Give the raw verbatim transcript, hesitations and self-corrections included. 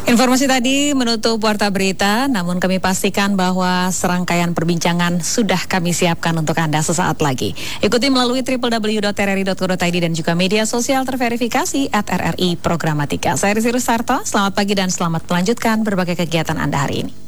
Informasi tadi menutup Warta Berita, namun kami pastikan bahwa serangkaian perbincangan sudah kami siapkan untuk Anda sesaat lagi. Ikuti melalui w w w dot r r i dot co dot i d dan juga media sosial terverifikasi at R R I Programatika. Saya Rizky Rusarto, selamat pagi dan selamat melanjutkan berbagai kegiatan Anda hari ini.